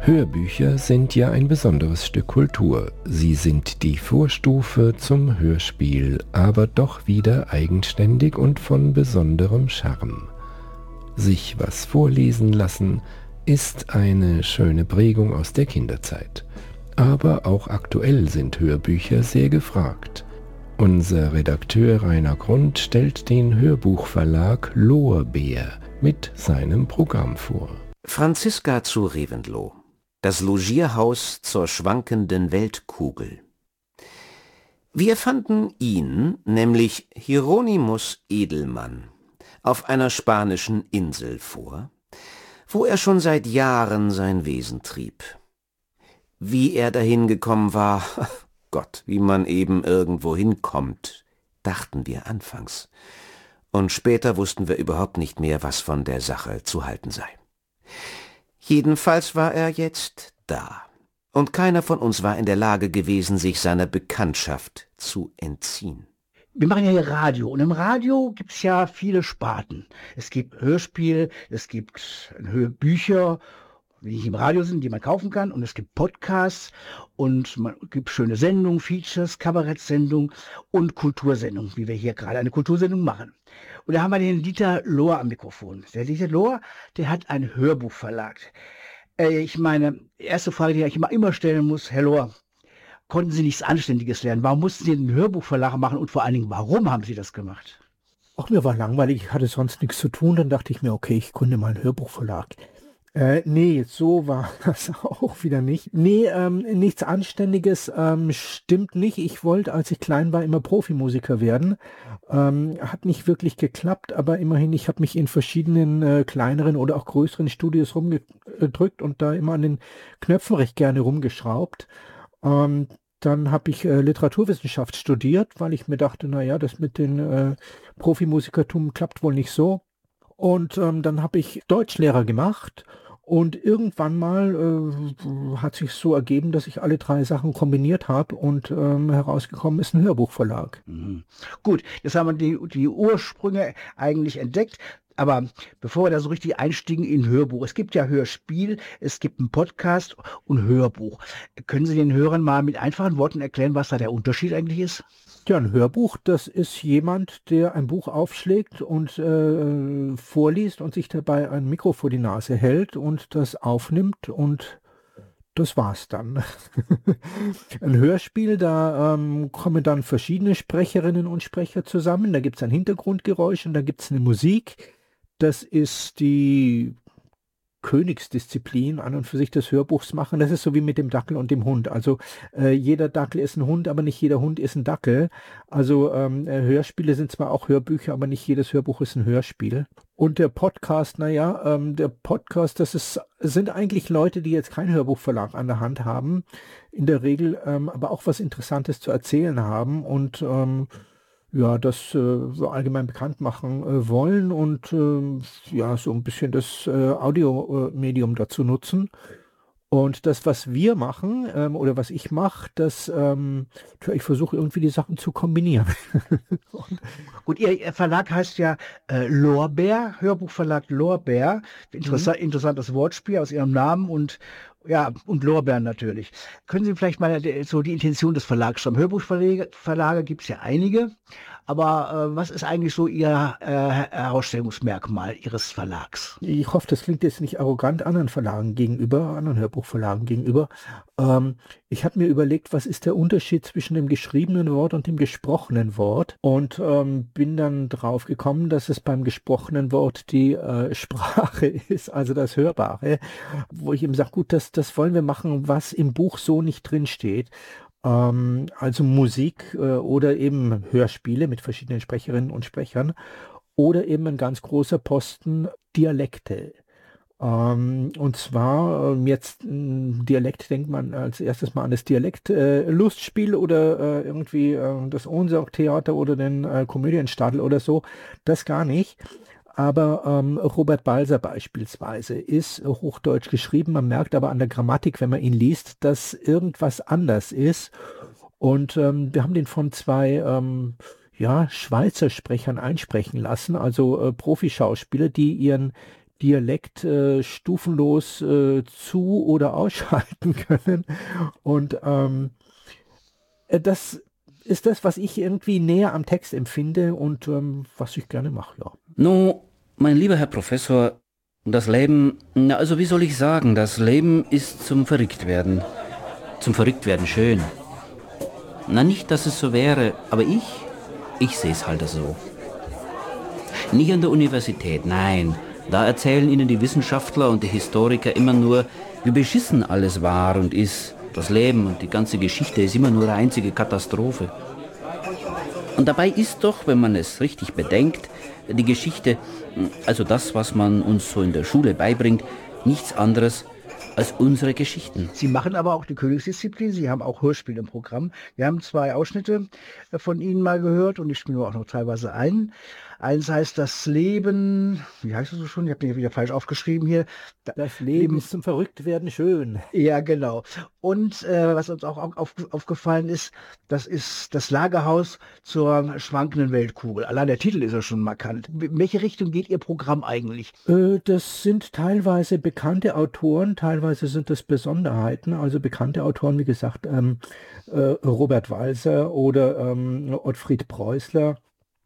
Hörbücher sind ja ein besonderes Stück Kultur. Sie sind die Vorstufe zum Hörspiel, aber doch wieder eigenständig und von besonderem Charme. Sich was vorlesen lassen ist eine schöne Prägung aus der Kinderzeit. Aber auch aktuell sind Hörbücher sehr gefragt. Unser Redakteur Rainer Grund stellt den Hörbuchverlag Lorbeer mit seinem Programm vor. Franziska zu Reventlow. Das Logierhaus zur schwankenden Weltkugel. Wir fanden ihn, nämlich Hieronymus Edelmann, auf einer spanischen Insel vor, wo er schon seit Jahren sein Wesen trieb. Wie er dahin gekommen war, Gott, wie man eben irgendwo hinkommt, dachten wir anfangs. Und später wussten wir überhaupt nicht mehr, was von der Sache zu halten sei. Jedenfalls war er jetzt da, und keiner von uns war in der Lage gewesen, sich seiner Bekanntschaft zu entziehen. Wir machen ja hier Radio, und im Radio gibt es ja viele Sparten. Es gibt Hörspiel, es gibt Hörbücher, die nicht im Radio sind, die man kaufen kann, und es gibt Podcasts, und man gibt schöne Sendungen, Features, Kabarettsendungen und Kultursendungen, wie wir hier gerade eine Kultursendung machen. Und da haben wir den Dieter Lohr am Mikrofon. Der Dieter Lohr, der hat einen Hörbuchverlag. Ich meine, erste Frage, die ich immer stellen muss, Herr Lohr, konnten Sie nichts Anständiges lernen? Warum mussten Sie einen Hörbuchverlag machen, und vor allen Dingen, warum haben Sie das gemacht? Auch mir war langweilig, ich hatte sonst nichts zu tun, dann dachte ich mir, okay, ich gründe mal einen Hörbuchverlag. Nee, so war das auch wieder nicht. Nee, nichts Anständiges stimmt nicht. Ich wollte, als ich klein war, immer Profimusiker werden. Hat nicht wirklich geklappt, aber immerhin, ich habe mich in verschiedenen kleineren oder auch größeren Studios rumgedrückt und da immer an den Knöpfen recht gerne rumgeschraubt. Dann habe ich Literaturwissenschaft studiert, weil ich mir dachte, naja, das mit den Profimusikertum klappt wohl nicht so. Und dann habe ich Deutschlehrer gemacht. Und irgendwann mal hat sich so ergeben, dass ich alle drei Sachen kombiniert habe, und herausgekommen ist ein Hörbuchverlag. Mhm. Gut, jetzt haben wir die Ursprünge eigentlich entdeckt. Aber bevor wir da so richtig einstiegen in Hörbuch, es gibt ja Hörspiel, es gibt einen Podcast und Hörbuch. Können Sie den Hörern mal mit einfachen Worten erklären, was da der Unterschied eigentlich ist? Ja, ein Hörbuch, das ist jemand, der ein Buch aufschlägt und vorliest und sich dabei ein Mikro vor die Nase hält und das aufnimmt, und das war's dann. Ein Hörspiel, da kommen dann verschiedene Sprecherinnen und Sprecher zusammen. Da gibt es ein Hintergrundgeräusch und da gibt es eine Musik. Das ist die Königsdisziplin an und für sich des Hörbuchs machen. Das ist so wie mit dem Dackel und dem Hund. Also jeder Dackel ist ein Hund, aber nicht jeder Hund ist ein Dackel. Also Hörspiele sind zwar auch Hörbücher, aber nicht jedes Hörbuch ist ein Hörspiel. Und der Podcast, der Podcast, sind eigentlich Leute, die jetzt keinen Hörbuchverlag an der Hand haben, in der Regel aber auch was Interessantes zu erzählen haben und das so allgemein bekannt machen wollen und so ein bisschen das Audiomedium dazu nutzen. Und das, was wir machen oder was ich mache, ich versuche irgendwie die Sachen zu kombinieren. Gut, Ihr Verlag heißt ja Lorbeer, Hörbuchverlag Lorbeer. Interessantes Wortspiel aus Ihrem Namen und Lorbeeren natürlich. Können Sie vielleicht mal so die Intention des Verlags schreiben? Hörbuchverlage gibt es ja einige, aber was ist eigentlich so Ihr Herausstellungsmerkmal Ihres Verlags? Ich hoffe, das klingt jetzt nicht arrogant anderen Hörbuchverlagen gegenüber. Ich habe mir überlegt, was ist der Unterschied zwischen dem geschriebenen Wort und dem gesprochenen Wort, und bin dann drauf gekommen, dass es beim gesprochenen Wort die Sprache ist, also das Hörbare, wo ich eben sage, gut, das wollen wir machen, was im Buch so nicht drin steht. Also Musik oder eben Hörspiele mit verschiedenen Sprecherinnen und Sprechern oder eben ein ganz großer Posten Dialekte. Und zwar jetzt Dialekt denkt man als erstes mal an das Dialekt-Lustspiel oder irgendwie das Ohnsorg-Theater oder den Komödienstadel oder so. Das gar nicht. Aber Robert Balser beispielsweise ist Hochdeutsch geschrieben. Man merkt aber an der Grammatik, wenn man ihn liest, dass irgendwas anders ist. Und wir haben den von zwei Schweizer Sprechern einsprechen lassen, also Profischauspieler, die ihren Dialekt stufenlos zu- oder ausschalten können. Und das ist das, was ich irgendwie näher am Text empfinde und was ich gerne mache, ja. No, mein lieber Herr Professor, das Leben, na also wie soll ich sagen, das Leben ist zum Verrücktwerden. Zum Verrücktwerden schön. Na nicht, dass es so wäre, aber ich sehe es halt so. Nicht an der Universität, nein. Da erzählen Ihnen die Wissenschaftler und die Historiker immer nur, wie beschissen alles war und ist. Das Leben und die ganze Geschichte ist immer nur eine einzige Katastrophe. Und dabei ist doch, wenn man es richtig bedenkt, die Geschichte, also das, was man uns so in der Schule beibringt, nichts anderes als unsere Geschichten. Sie machen aber auch die Königsdisziplin, Sie haben auch Hörspiel im Programm. Wir haben 2 Ausschnitte von Ihnen mal gehört und ich spiele auch noch teilweise ein. Eins heißt das Leben, wie heißt es so schon? Ich habe mir wieder falsch aufgeschrieben hier. Das Leben ist zum Verrücktwerden schön. Ja, genau. Und was uns auch aufgefallen ist das Lagerhaus zur schwankenden Weltkugel. Allein der Titel ist ja schon markant. In welche Richtung geht Ihr Programm eigentlich? Das sind teilweise bekannte Autoren, teilweise sind das Besonderheiten. Also bekannte Autoren, wie gesagt, Robert Walser oder Ottfried Preußler.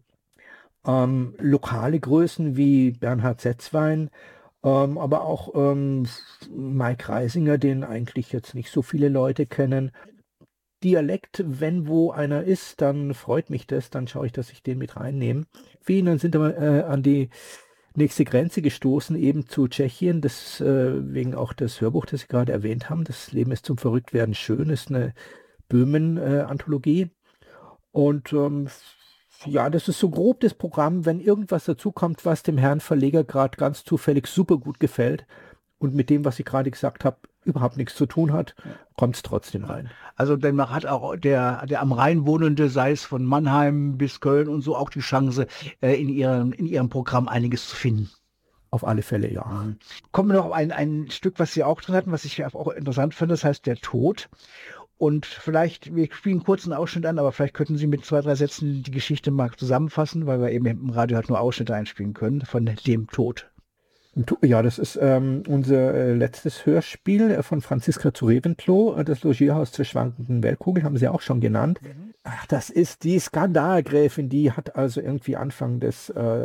Lokale Größen wie Bernhard Setzwein, aber auch Mike Reisinger, den eigentlich jetzt nicht so viele Leute kennen. Dialekt, wenn wo einer ist, dann freut mich das, dann schaue ich, dass ich den mit reinnehme. Dann sind wir an die nächste Grenze gestoßen, eben zu Tschechien, deswegen auch das Hörbuch, das Sie gerade erwähnt haben. Das Leben ist zum Verrücktwerden schön, ist eine Böhmen-Anthologie. Und ja, das ist so grob das Programm, wenn irgendwas dazukommt, was dem Herrn Verleger gerade ganz zufällig super gut gefällt und mit dem, was ich gerade gesagt habe, überhaupt nichts zu tun hat, kommt es trotzdem rein. Also denn man hat auch der am Rhein wohnende, sei es von Mannheim bis Köln und so, auch die Chance, in ihrem Programm einiges zu finden. Auf alle Fälle, ja. Kommen wir noch auf ein Stück, was Sie auch drin hatten, was ich auch interessant finde, das heißt Der Tod. Und vielleicht, wir spielen einen kurzen Ausschnitt an, aber vielleicht könnten Sie mit 2, 3 Sätzen die Geschichte mal zusammenfassen, weil wir eben im Radio halt nur Ausschnitte einspielen können von dem Tod. Ja, das ist unser letztes Hörspiel von Franziska zu Reventlow, das Logierhaus zur schwankenden Weltkugel, haben Sie auch schon genannt. Ach, das ist die Skandalgräfin, die hat also irgendwie Anfang des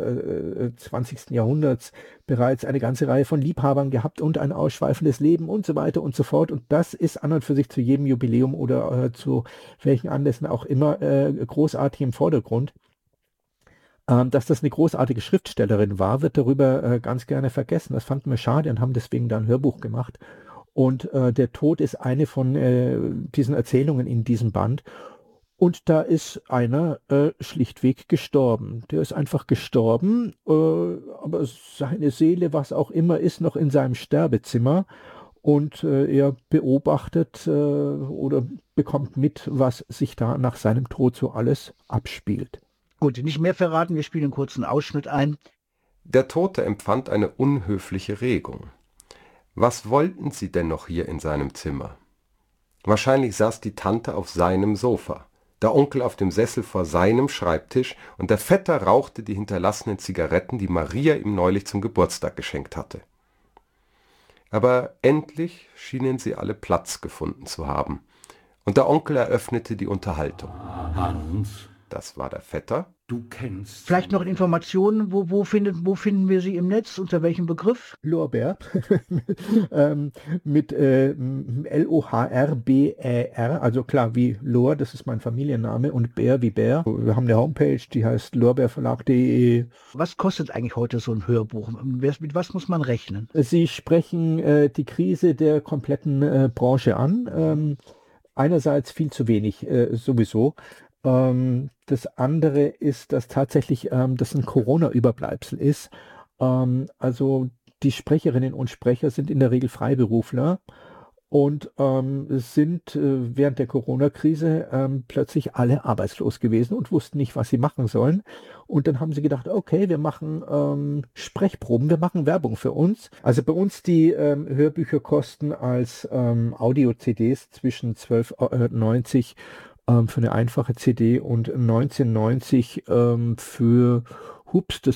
20. Jahrhunderts bereits eine ganze Reihe von Liebhabern gehabt und ein ausschweifendes Leben und so weiter und so fort. Und das ist an und für sich zu jedem Jubiläum oder zu welchen Anlässen auch immer großartig im Vordergrund. Dass das eine großartige Schriftstellerin war, wird darüber ganz gerne vergessen. Das fanden wir schade und haben deswegen da ein Hörbuch gemacht. Und der Tod ist eine von diesen Erzählungen in diesem Band. Und da ist einer schlichtweg gestorben. Der ist einfach gestorben, aber seine Seele, was auch immer, ist noch in seinem Sterbezimmer. Und er beobachtet oder bekommt mit, was sich da nach seinem Tod so alles abspielt. Gut, nicht mehr verraten, wir spielen einen kurzen Ausschnitt ein. Der Tote empfand eine unhöfliche Regung. Was wollten Sie denn noch hier in seinem Zimmer? Wahrscheinlich saß die Tante auf seinem Sofa, der Onkel auf dem Sessel vor seinem Schreibtisch und der Vetter rauchte die hinterlassenen Zigaretten, die Maria ihm neulich zum Geburtstag geschenkt hatte. Aber endlich schienen sie alle Platz gefunden zu haben, und der Onkel eröffnete die Unterhaltung. Hans, Das war der Vetter. du kennst... Vielleicht noch Informationen, wo finden wir sie im Netz, unter welchem Begriff? Lorbeer mit L-O-H-R-B-E-R, also klar wie Lor, das ist mein Familienname, und Bär wie Bär. Wir haben eine Homepage, die heißt lorbeerverlag.de. Was kostet eigentlich heute so ein Hörbuch? Mit was muss man rechnen? Sie sprechen die Krise der kompletten Branche an. Einerseits viel zu wenig sowieso. Das andere ist, dass tatsächlich das ein Corona-Überbleibsel ist. Also die Sprecherinnen und Sprecher sind in der Regel Freiberufler und sind während der Corona-Krise plötzlich alle arbeitslos gewesen und wussten nicht, was sie machen sollen. Und dann haben sie gedacht, okay, wir machen Sprechproben, wir machen Werbung für uns. Also bei uns die Hörbücher kosten als Audio-CDs zwischen 12,90 für eine einfache CD und 19,90 für, das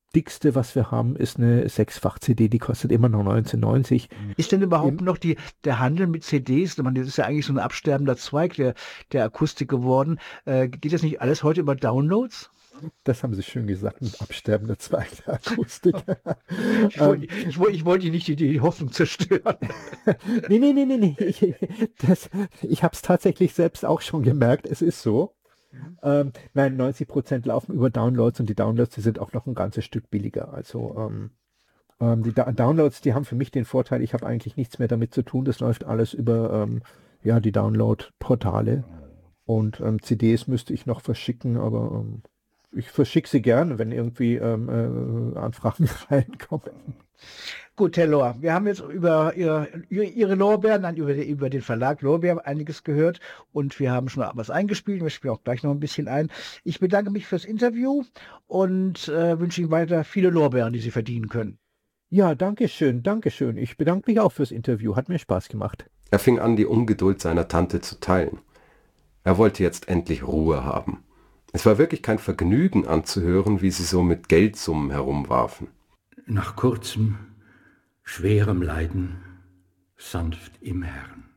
dickste, was wir haben, ist eine 6-fach-CD, die kostet immer noch 19,90. Ist denn überhaupt noch der Handel mit CDs, ich meine, das ist ja eigentlich so ein absterbender Zweig der Akustik geworden, geht das nicht alles heute über Downloads? Das haben Sie schön gesagt, ein absterbender Zweig der Akustik. Ich wollte nicht die Hoffnung zerstören. Nee. Ich habe es tatsächlich selbst auch schon gemerkt, es ist so. Nein, 90% laufen über Downloads und die Downloads, die sind auch noch ein ganzes Stück billiger. Also die Downloads, die haben für mich den Vorteil, ich habe eigentlich nichts mehr damit zu tun. Das läuft alles über die Download-Portale. Und CDs müsste ich noch verschicken, aber ich verschicke sie gern, wenn irgendwie Anfragen reinkommen. Gut, Herr Lohr, wir haben jetzt über Ihre Lorbeeren, dann über den Verlag Lorbeer einiges gehört und wir haben schon was eingespielt. Wir spielen auch gleich noch ein bisschen ein. Ich bedanke mich fürs Interview und wünsche Ihnen weiter viele Lorbeeren, die Sie verdienen können. Ja, danke schön. Ich bedanke mich auch fürs Interview. Hat mir Spaß gemacht. Er fing an, die Ungeduld seiner Tante zu teilen. Er wollte jetzt endlich Ruhe haben. Es war wirklich kein Vergnügen anzuhören, wie sie so mit Geldsummen herumwarfen. Nach kurzem, schwerem Leiden, sanft im Herrn.